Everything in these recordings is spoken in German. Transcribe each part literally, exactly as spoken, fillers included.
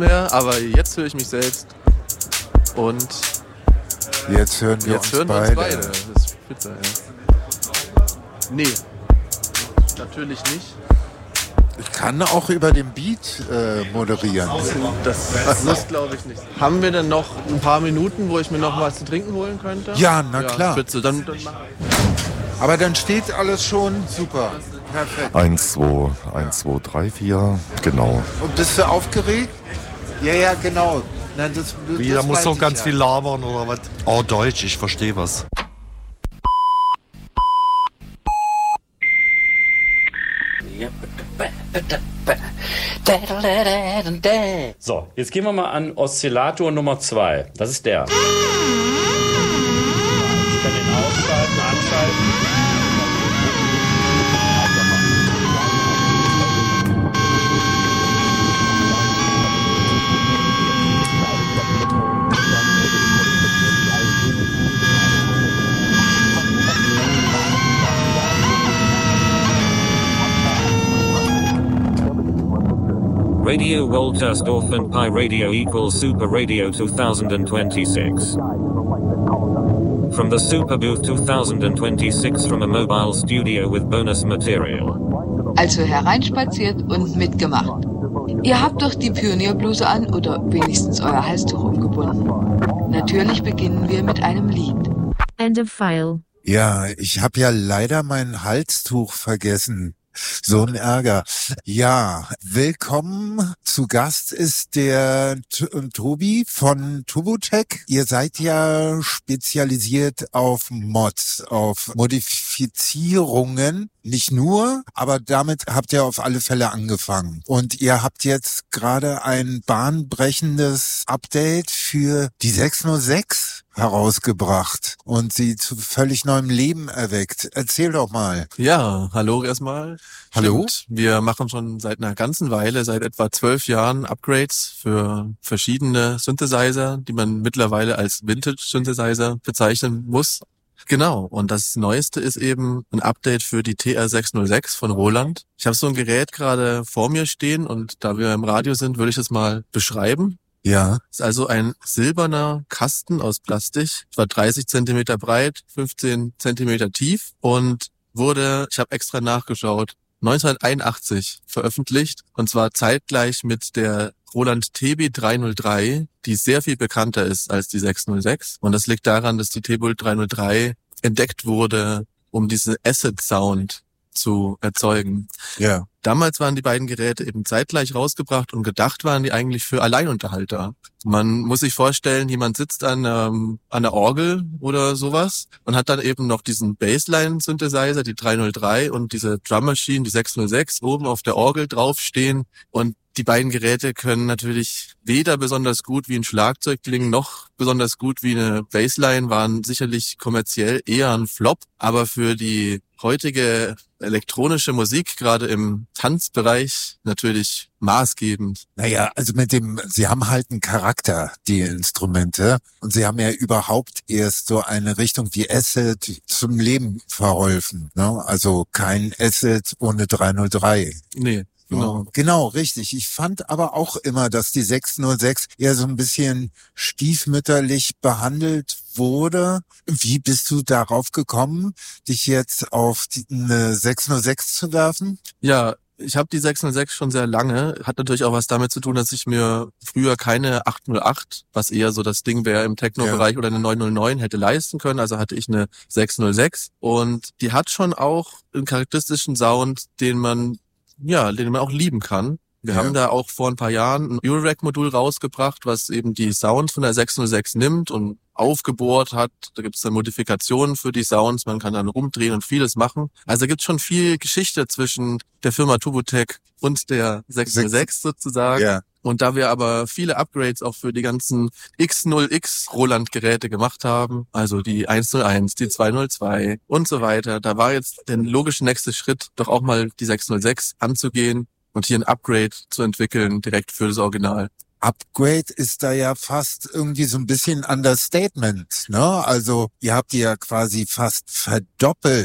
mehr, aber jetzt höre ich mich selbst. Und jetzt hören wir, jetzt uns, hören wir beide. uns beide. Das ist spitze, ja. Nee, natürlich nicht. Ich kann auch über den Beat äh, moderieren. Das, das muss, glaube ich, nicht. Haben wir denn noch ein paar Minuten, wo ich mir noch was zu trinken holen könnte? Ja, na klar. Spitze. Dann, dann Aber dann steht alles schon super. Perfekt. Eins, zwei, eins, zwei, drei, vier, genau. Und bist du aufgeregt? Ja, ja, genau. Nein, das, das Wie, da muss weiß doch ich ganz ja. viel labern oder was? Oh, Deutsch, ich verstehe was. So, jetzt gehen wir mal an Oszillator Nummer zwei. Das ist der. Ich kann den ausschalten, anschalten. Radio Woltersdorf and Pi Radio equals Super Radio twenty twenty-six. From the Super Booth twenty twenty-six from a mobile studio with bonus material. Also hereinspaziert und mitgemacht. Ihr habt doch die Pionierbluse an oder wenigstens euer Halstuch umgebunden. Natürlich beginnen wir mit einem Lied. End of file. Ja, ich habe ja leider mein Halstuch vergessen. So ein Ärger. Ja, willkommen. Zu Gast ist der T- Tobi von Turbotech. Ihr seid ja spezialisiert auf Mods, auf Modifizierungen. Nicht nur, aber damit habt ihr auf alle Fälle angefangen. Und ihr habt jetzt gerade ein bahnbrechendes Update für die sechs null sechs herausgebracht und sie zu völlig neuem Leben erweckt. Erzähl doch mal. Ja, hallo erstmal. Hallo. Stimmt. Wir machen schon seit einer ganzen Weile, seit etwa zwölf Jahren Upgrades für verschiedene Synthesizer, die man mittlerweile als Vintage-Synthesizer bezeichnen muss. Genau, und das Neueste ist eben ein Update für die T R sechs null sechs von Roland. Ich habe so ein Gerät gerade vor mir stehen und da wir im Radio sind, würde ich es mal beschreiben. Ja. Ist also ein silberner Kasten aus Plastik, etwa dreißig Zentimeter breit, fünfzehn Zentimeter tief und wurde, ich habe extra nachgeschaut, neunzehnhunderteinundachtzig veröffentlicht und zwar zeitgleich mit der Roland T B drei null drei, die sehr viel bekannter ist als die sechs null sechs. Und das liegt daran, dass die T B drei null drei entdeckt wurde, um diesen Acid Sound zu erzeugen. Ja. Damals waren die beiden Geräte eben zeitgleich rausgebracht und gedacht waren die eigentlich für Alleinunterhalter. Man muss sich vorstellen, jemand sitzt an, ähm, an der Orgel oder sowas und hat dann eben noch diesen Bassline-Synthesizer, die drei null drei und diese Drum Machine, die sechs null sechs, oben auf der Orgel draufstehen und die beiden Geräte können natürlich weder besonders gut wie ein Schlagzeug klingen, noch besonders gut wie eine Bassline, waren sicherlich kommerziell eher ein Flop, aber für die heutige elektronische Musik, gerade im Tanzbereich, natürlich maßgebend. Naja, also mit dem, sie haben halt einen Charakter, die Instrumente, und sie haben ja überhaupt erst so eine Richtung wie Acid zum Leben verholfen, ne? Also kein Acid ohne drei null drei. Nee. Genau. Genau, richtig. Ich fand aber auch immer, dass die sechs null sechs eher so ein bisschen stiefmütterlich behandelt wurde. Wie bist du darauf gekommen, dich jetzt auf die, eine sechs null sechs zu werfen? Ja, ich habe die sechs null sechs schon sehr lange. Hat natürlich auch was damit zu tun, dass ich mir früher keine acht null acht, was eher so das Ding wäre im Techno-Bereich, ja, oder eine neun null neun hätte leisten können. Also hatte ich eine sechs null sechs und die hat schon auch einen charakteristischen Sound, den man ja, den man auch lieben kann. Wir ja. haben da auch vor ein paar Jahren ein Eurorack-Modul rausgebracht, was eben die Sounds von der sechs null sechs nimmt und aufgebohrt hat. Da gibt es dann Modifikationen für die Sounds, man kann dann rumdrehen und vieles machen. Also da gibt es schon viel Geschichte zwischen der Firma Turbotech und der sechs null sechs sozusagen. Ja. Und da wir aber viele Upgrades auch für die ganzen X null X Roland-Geräte gemacht haben, also die eins null eins, die zwei null zwei und so weiter, da war jetzt der logische nächste Schritt, doch auch mal die sechs null sechs anzugehen und hier ein Upgrade zu entwickeln, direkt für das Original. Upgrade ist da ja fast irgendwie so ein bisschen Understatement, ne? Also ihr habt die ja quasi fast verdoppelt,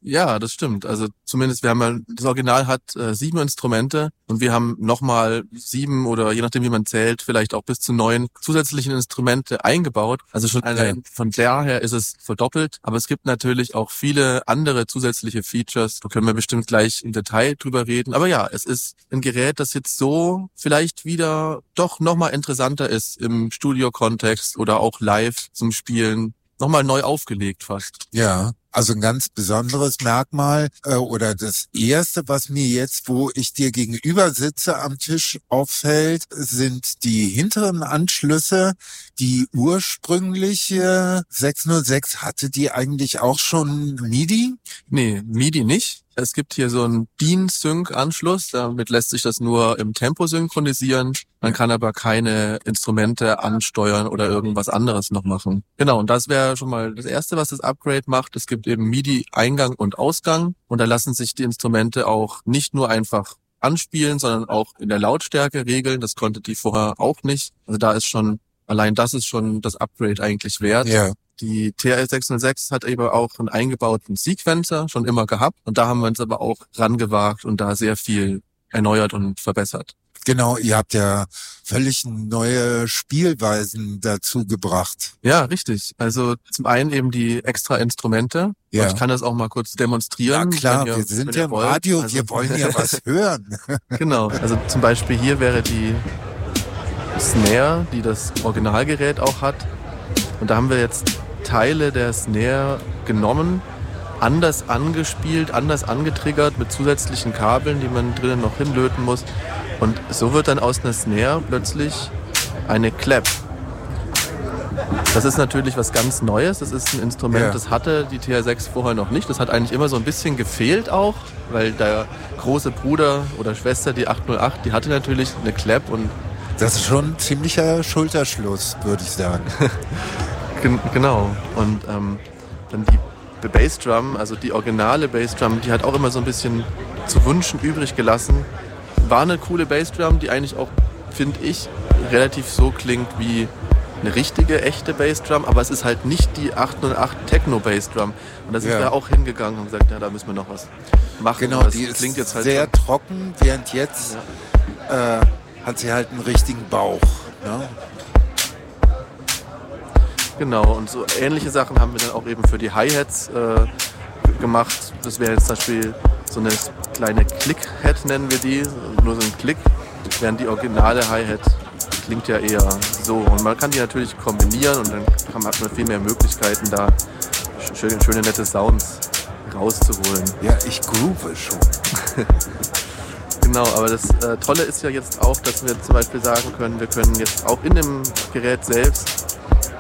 Ja, das stimmt. Also zumindest, wir haben ja, das Original hat äh, sieben Instrumente und wir haben nochmal sieben oder je nachdem wie man zählt, vielleicht auch bis zu neun zusätzliche Instrumente eingebaut. Also schon allein ja. Von daher ist es verdoppelt. Aber es gibt natürlich auch viele andere zusätzliche Features. Da können wir bestimmt gleich im Detail drüber reden. Aber ja, es ist ein Gerät, das jetzt so vielleicht wieder doch nochmal interessanter ist im Studio-Kontext oder auch live zum Spielen. Nochmal neu aufgelegt fast. Ja. Also ein ganz besonderes Merkmal äh, oder das Erste, was mir jetzt, wo ich dir gegenüber sitze am Tisch, auffällt, sind die hinteren Anschlüsse. Die ursprüngliche sechshundertsechs, hatte die eigentlich auch schon MIDI? Nee, MIDI nicht. Es gibt hier so einen D I N-Sync-Anschluss, damit lässt sich das nur im Tempo synchronisieren. Man kann aber keine Instrumente ansteuern oder irgendwas anderes noch machen. Genau, und das wäre schon mal das Erste, was das Upgrade macht. Es gibt eben MIDI-Eingang und Ausgang und da lassen sich die Instrumente auch nicht nur einfach anspielen, sondern auch in der Lautstärke regeln. Das konnte die vorher auch nicht. Also da ist schon, allein das ist schon das Upgrade eigentlich wert. Ja. Die T R sechshundertsechs hat eben auch einen eingebauten Sequencer schon immer gehabt und da haben wir uns aber auch rangewagt und da sehr viel erneuert und verbessert. Genau, ihr habt ja völlig neue Spielweisen dazu gebracht. Ja, richtig. Also zum einen eben die extra Instrumente. Ja. Ich kann das auch mal kurz demonstrieren. Ja klar, ihr, wir sind ja im Radio, also, wir wollen ja was hören. Genau, also zum Beispiel hier wäre die Snare, die das Originalgerät auch hat. Und da haben wir jetzt Teile der Snare genommen, anders angespielt, anders angetriggert mit zusätzlichen Kabeln, die man drinnen noch hinlöten muss. Und so wird dann aus einer Snare plötzlich eine Clap. Das ist natürlich was ganz Neues. Das ist ein Instrument, ja. Das hatte die T R sechs vorher noch nicht. Das hat eigentlich immer so ein bisschen gefehlt auch, weil der große Bruder oder Schwester, die acht null acht, die hatte natürlich eine Clap. Und das ist schon ein ziemlicher Schulterschluss, würde ich sagen. Genau. Und ähm, dann die Bassdrum, also die originale Bassdrum, die hat auch immer so ein bisschen zu wünschen übrig gelassen. War eine coole Bassdrum, die eigentlich auch, finde ich, relativ so klingt wie eine richtige, echte Bassdrum, aber es ist halt nicht die acht null acht Techno-Bassdrum. Und da sind ja. wir auch hingegangen und gesagt, ja, da müssen wir noch was machen. Genau, die ist klingt jetzt halt sehr schon trocken, während jetzt ja. äh, hat sie halt einen richtigen Bauch. Ne? Genau, und so ähnliche Sachen haben wir dann auch eben für die Hi-Hats äh, gemacht. Das wäre jetzt zum Beispiel so eine kleine Click-Hat, nennen wir die, nur so ein Klick, während die originale Hi-Hat klingt ja eher so. Und man kann die natürlich kombinieren und dann hat man viel mehr Möglichkeiten, da schöne, schöne nette Sounds rauszuholen. Ja, ich groove schon. Genau, aber das äh, Tolle ist ja jetzt auch, dass wir zum Beispiel sagen können, wir können jetzt auch in dem Gerät selbst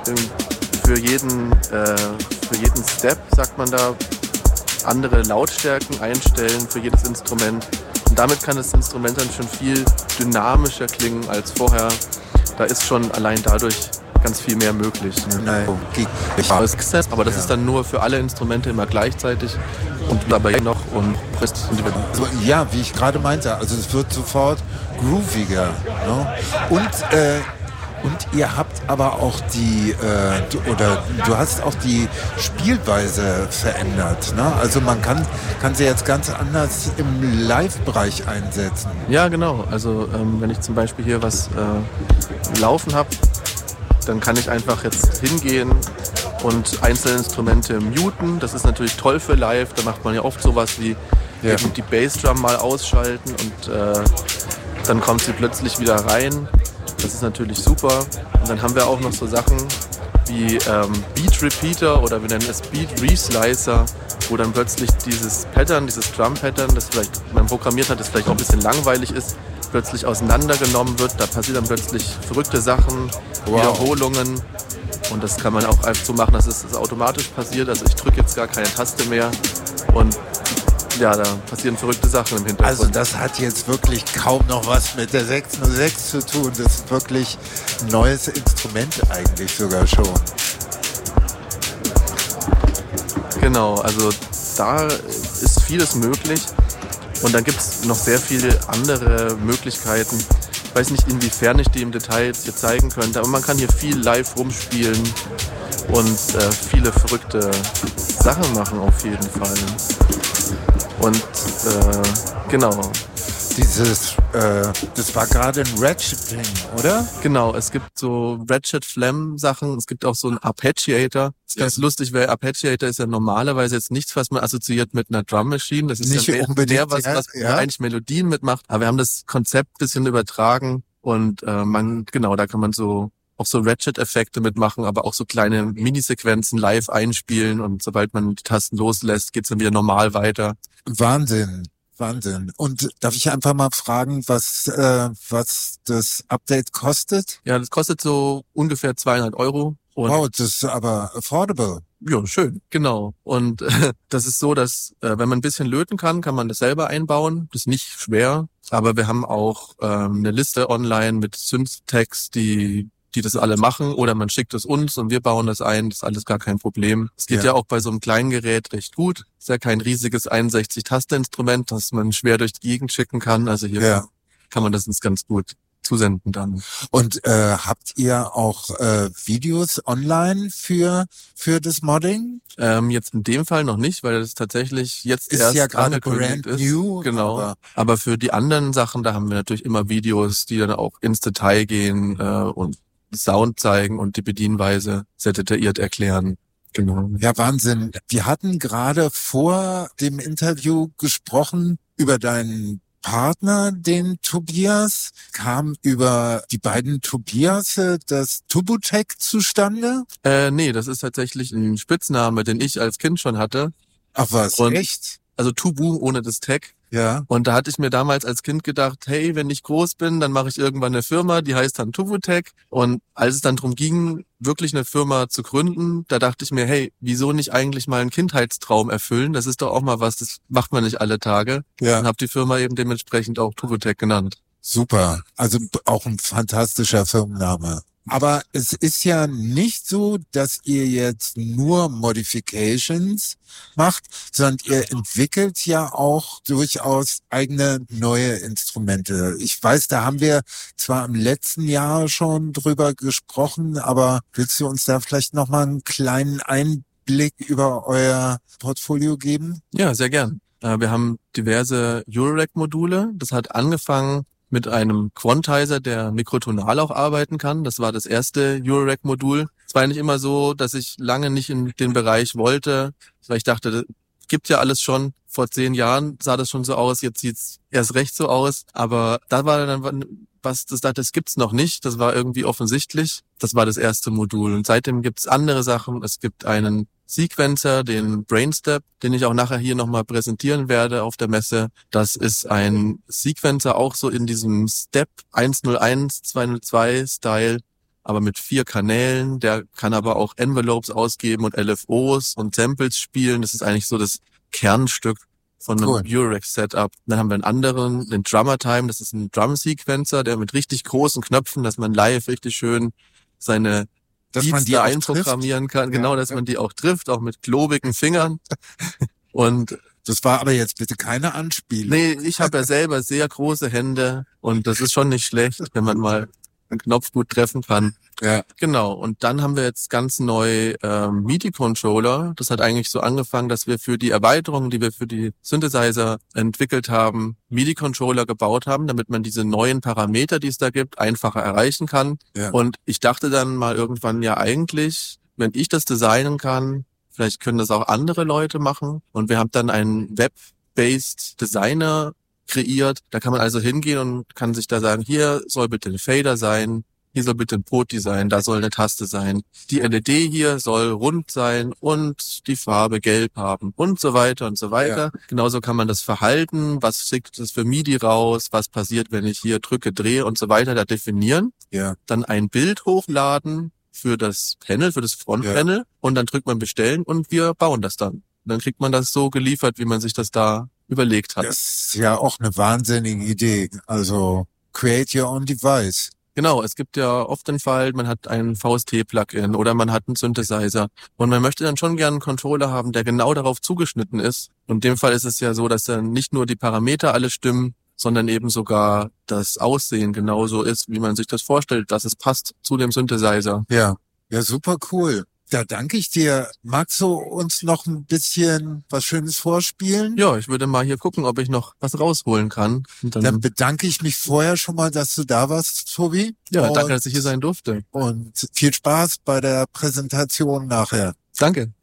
für jeden, äh, für jeden Step, sagt man da, andere Lautstärken einstellen für jedes Instrument. Und damit kann das Instrument dann schon viel dynamischer klingen als vorher. Da ist schon allein dadurch ganz viel mehr möglich. Ne? Nein, aber das ja. ist dann nur für alle Instrumente immer gleichzeitig und dabei noch und ja, wie ich gerade meinte, also es wird sofort grooviger. Ne? Und äh, Und ihr habt aber auch die, äh, du, oder du hast auch die Spielweise verändert, ne? Also man kann, kann sie jetzt ganz anders im Live-Bereich einsetzen. Ja, genau. Also ähm, wenn ich zum Beispiel hier was äh, laufen habe, dann kann ich einfach jetzt hingehen und einzelne Instrumente muten. Das ist natürlich toll für live. Da macht man ja oft sowas wie ja. eben die Bassdrum mal ausschalten und äh, dann kommt sie plötzlich wieder rein. Das ist natürlich super. Und dann haben wir auch noch so Sachen wie ähm, Beat Repeater oder wir nennen es Beat Reslicer, wo dann plötzlich dieses Pattern, dieses Drum-Pattern, das vielleicht man programmiert hat, das vielleicht auch ein bisschen langweilig ist, plötzlich auseinandergenommen wird. Da passieren dann plötzlich verrückte Sachen, wow. Wiederholungen. Und das kann man auch einfach so machen, dass es das automatisch passiert. Also ich drücke jetzt gar keine Taste mehr und ja, da passieren verrückte Sachen im Hintergrund. Also das hat jetzt wirklich kaum noch was mit der sechs null sechs zu tun. Das ist wirklich ein neues Instrument eigentlich sogar schon. Genau, also da ist vieles möglich. Und dann gibt es noch sehr viele andere Möglichkeiten. Ich weiß nicht, inwiefern ich die im Detail jetzt hier zeigen könnte, aber man kann hier viel live rumspielen. und äh, viele verrückte Sachen machen auf jeden Fall. Und äh, genau. Dieses, äh, das war gerade ein Ratchet-Ding, oder? Genau, es gibt so Ratchet-Flam-Sachen, es gibt auch so einen Arpeggiator. Das ist ganz Ja. lustig, weil Arpeggiator ist ja normalerweise jetzt nichts, was man assoziiert mit einer Drum Machine. Das ist Nicht ja mehr, unbedingt, mehr was, ja, was ja. eigentlich Melodien mitmacht. Aber wir haben das Konzept ein bisschen übertragen und äh, man, genau, da kann man so auch so Ratchet-Effekte mitmachen, aber auch so kleine Minisequenzen live einspielen und sobald man die Tasten loslässt, geht's dann wieder normal weiter. Wahnsinn. Wahnsinn. Und darf ich einfach mal fragen, was äh, was das Update kostet? Ja, das kostet so ungefähr zweihundert Euro. Und Wow, das ist aber affordable. ja, schön, genau. Und äh, das ist so, dass äh, wenn man ein bisschen löten kann, kann man das selber einbauen. Das ist nicht schwer, aber wir haben auch ähm, eine Liste online mit Synth-Tags, die die das alle machen, oder man schickt es uns und wir bauen das ein, das ist alles gar kein Problem. Es geht ja, Ja. auch bei so einem kleinen Gerät recht gut. Ist ja kein riesiges einundsechzig-Taste-Instrument, das man schwer durch die Gegend schicken kann. Also hier Ja. kann man das uns ganz gut zusenden dann. Und äh, habt ihr auch äh, Videos online für für das Modding? Ähm, jetzt in dem Fall noch nicht, weil das tatsächlich jetzt Ist erst ja gerade angekündigt brand ist. new, Genau. aber- Aber für die anderen Sachen, da haben wir natürlich immer Videos, die dann auch ins Detail gehen äh, und Sound zeigen und die Bedienweise sehr detailliert erklären. Genau. Ja, Wahnsinn. Wir hatten gerade vor dem Interview gesprochen über deinen Partner, den Tobias, kam über die beiden Tobiase das Tubotech zustande. Äh, nee, das ist tatsächlich ein Spitzname, den ich als Kind schon hatte. Ach was, Und- echt? Also Tubu ohne das Tag. Ja. Und da hatte ich mir damals als Kind gedacht, hey, wenn ich groß bin, dann mache ich irgendwann eine Firma, die heißt dann Tubotech. Und als es dann darum ging, wirklich eine Firma zu gründen, da dachte ich mir, hey, wieso nicht eigentlich mal einen Kindheitstraum erfüllen? Das ist doch auch mal was, das macht man nicht alle Tage. Ja. Und habe die Firma eben dementsprechend auch Tubotech genannt. Super. Also b- auch ein fantastischer Firmenname. Aber es ist ja nicht so, dass ihr jetzt nur Modifications macht, sondern ihr entwickelt ja auch durchaus eigene neue Instrumente. Ich weiß, da haben wir zwar im letzten Jahr schon drüber gesprochen, aber willst du uns da vielleicht nochmal einen kleinen Einblick über euer Portfolio geben? Ja, sehr gern. Äh, Wir haben diverse Eurorack-Module. Das hat angefangen mit einem Quantizer, der mikrotonal auch arbeiten kann. Das war das erste Eurorack-Modul. Es war ja nicht immer so, dass ich lange nicht in den Bereich wollte, weil ich dachte, das gibt ja alles schon. Vor zehn Jahren sah das schon so aus, jetzt sieht's erst recht so aus. Aber da war dann was, das dachte, das gibt's noch nicht. Das war irgendwie offensichtlich. Das war das erste Modul. Und seitdem gibt's andere Sachen. Es gibt einen Sequencer, den Brainstep, den ich auch nachher hier nochmal präsentieren werde auf der Messe. Das ist ein Sequencer auch so in diesem Step eins null eins, zwei null zwei Style, aber mit vier Kanälen. Der kann aber auch Envelopes ausgeben und L F Os und Samples spielen. Das ist eigentlich so das Kernstück von einem Cool. Eurorack-Setup. Dann haben wir einen anderen, den Drummer Time. Das ist ein Drum-Sequencer, der mit richtig großen Knöpfen, dass man live richtig schön seine Dass man Beats die da auch einprogrammieren kann. Genau, Ja, dass ja. man die auch trifft, auch mit klobigen Fingern. Und Das war aber jetzt bitte keine Anspielung. nee, ich habe ja selber sehr große Hände und das ist schon nicht schlecht, wenn man mal einen Knopf gut treffen kann. Ja. Genau, und dann haben wir jetzt ganz neu ähm, MIDI-Controller. Das hat eigentlich so angefangen, dass wir für die Erweiterungen, die wir für die Synthesizer entwickelt haben, MIDI-Controller gebaut haben, damit man diese neuen Parameter, die es da gibt, einfacher erreichen kann. Ja. Und ich dachte dann mal irgendwann, ja eigentlich, wenn ich das designen kann, vielleicht können das auch andere Leute machen. Und wir haben dann einen Web-based Designer kreiert. Da kann man also hingehen und kann sich da sagen, hier soll bitte ein Fader sein, hier soll bitte ein Poti sein, da soll eine Taste sein. Die L E D hier soll rund sein und die Farbe gelb haben und so weiter und so weiter. Ja. Genauso kann man das Verhalten, was schickt es für MIDI raus, was passiert, wenn ich hier drücke, drehe und so weiter, da definieren. Ja. Dann ein Bild hochladen für das Panel, für das Frontpanel und dann drückt man bestellen und wir bauen das dann. Und dann kriegt man das so geliefert, wie man sich das da überlegt hat. Das ist ja auch eine wahnsinnige Idee. Also create your own device. Genau, es gibt ja oft den Fall, man hat ein V S T-Plugin oder man hat einen Synthesizer und man möchte dann schon gerne einen Controller haben, der genau darauf zugeschnitten ist. Und in dem Fall ist es ja so, dass dann nicht nur die Parameter alle stimmen, sondern eben sogar das Aussehen genauso ist, wie man sich das vorstellt, dass es passt zu dem Synthesizer. Ja. Ja, super cool. Da danke ich dir. Magst du uns noch ein bisschen was Schönes vorspielen? Ja, ich würde mal hier gucken, ob ich noch was rausholen kann. Und dann, Dann bedanke ich mich vorher schon mal, dass du da warst, Tobi. ja, und, danke, dass ich hier sein durfte. Und viel Spaß bei der Präsentation nachher. Danke.